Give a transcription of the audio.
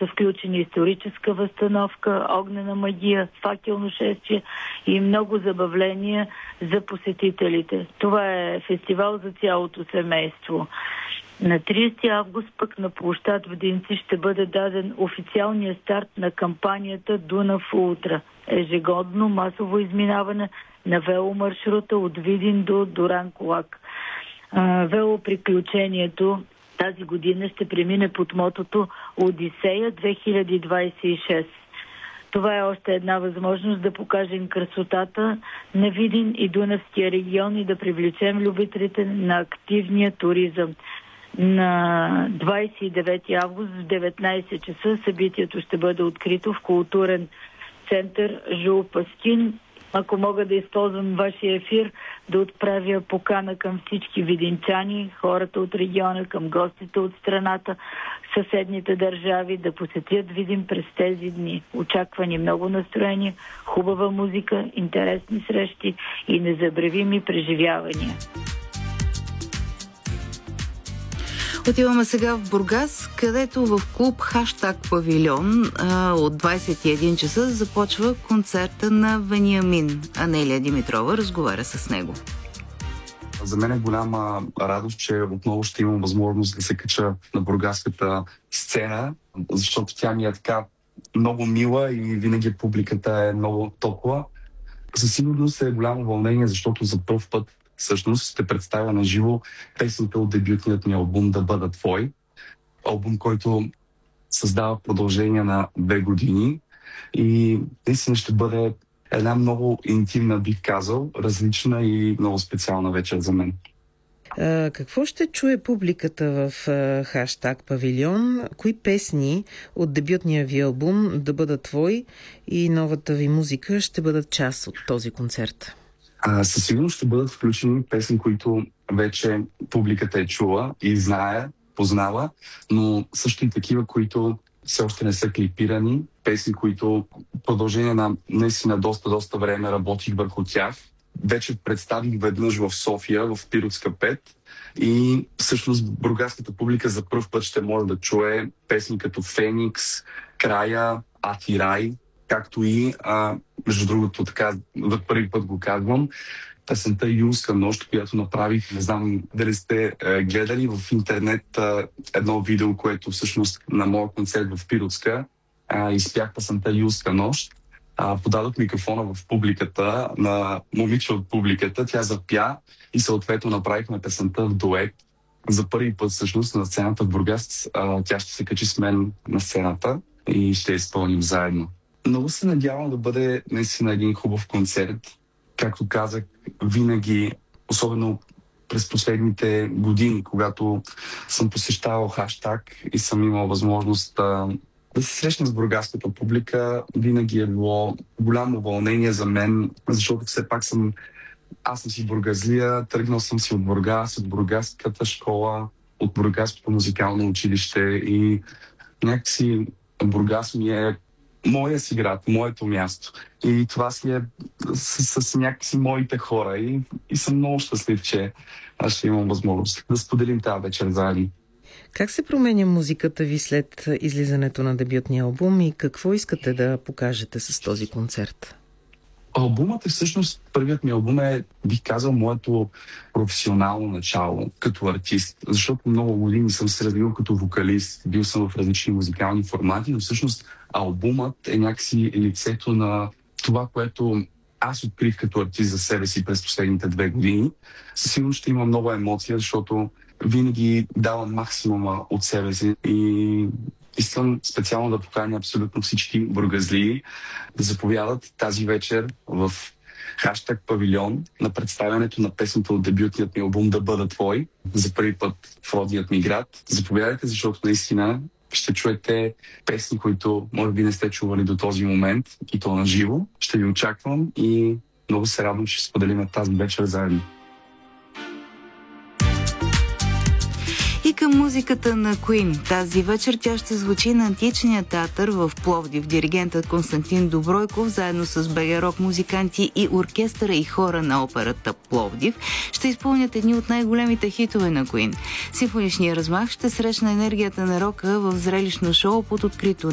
са включени историческа възстановка, огнена магия, факелно шествие и много забавления за посетителите. Това е фестивал за цялото семейство. На 30 август пък на площад Воденци ще бъде даден официалния старт на кампанията Дунав Ултра. Ежегодно масово изминаване на веломаршрута от Видин до Дуранкулак. Велоприключението тази година ще премине под мотото Одисея 2026. Това е още една възможност да покажем красотата на Видин и Дунавския регион и да привлечем любителите на активния туризъм. На 29 август в 19 часа събитието ще бъде открито в културен център Жул Паскин. Ако мога да използвам вашия ефир, да отправя покана към всички видинчани, хората от региона, към гостите от страната, съседните държави, да посетят Видин през тези дни. Очаква ни много настроение, хубава музика, интересни срещи и незабравими преживявания. Отиваме сега в Бургас, където в клуб #Павилион от 21 часа започва концерта на Вениамин. Анелия Димитрова разговаря с него. За мен е голяма радост, че отново ще имам възможност да се кача на бургаската сцена, защото тя ми е така много мила и винаги публиката е много топла. Със сигурност е голямо вълнение, защото за първ път всъщност ще представя на живо песните от дебютният ми албум "Да бъда твой". Албум, който създава продължение на 2 години и наистина ще бъде една много интимна, бих казал, различна и много специална вечер за мен. Какво ще чуе публиката в #Павилион? Кои песни от дебютния ви албум "Да бъда твой" и новата ви музика ще бъдат част от този концерт? Със сигурност ще бъдат включени песни, които вече публиката е чула и знае, познава, но също и такива, които все още не са клипирани. Песни, които в продължение на наистина доста време работих върху тях. Вече представих веднъж в София, в Пиротска 5 и всъщност бургаската публика за пръв път ще може да чуе песни като "Феникс", "Края", "Атирай", както и, между другото, така, за първи път го казвам, песента "Юлска нощ", която направих. Не знам дали сте гледали в интернет едно видео, което всъщност на моя концерт в Пиротска изпях песента "Юлска нощ". Подадох микрофона в публиката на момиче от публиката, тя запя и съответно направихме песента в дует. За първи път всъщност на сцената в Бургас тя ще се качи с мен на сцената и ще изпълним заедно. Много се надявам да бъде наистина един хубав концерт. Както казах, винаги, особено през последните години, когато съм посещавал хаштаг и съм имал възможност да се срещна с бургаската публика, винаги е било голямо вълнение за мен, защото все пак аз съм си бургазлия, тръгнал съм си от Бургас, от бургаската школа, от бургаското музикално училище и някакси Бургас ми е моя си град, моето място. И това си е с някакси моите хора. И съм много щастлив, че аз ще имам възможност да споделим тази вечер заедно. Как се променя музиката ви след излизането на дебютния албум и какво искате да покажете с този концерт? Албумът е всъщност, първият ми албум е, бих казал, моето професионално начало като артист, защото много години съм се развил като вокалист, бил съм в различни музикални формати, но всъщност албумът е някакси лицето на това, което аз открих като артист за себе си през последните 2 години. Със сигурност ще има много емоция, защото винаги давам максимума от себе си и искам специално да поканя абсолютно всички бургазлии да заповядат тази вечер в #Павилион на представянето на песната от дебютният ми албум "Да бъда твой" за първи път в родният ми град. Заповядайте, защото наистина ще чуете песни, които може би не сте чували до този момент и то на живо. Ще ви очаквам и много се радвам, че ще споделим тази вечер заедно. И към музиката на Queen. Тази вечер тя ще звучи на Античния театър в Пловдив. Диригентът Константин Добройков, заедно с БГ Рок музиканти и оркестъра и хора на операта Пловдив, ще изпълнят едни от най-големите хитове на Queen. Симфоничният размах ще срещне енергията на рока в зрелищно шоу под открито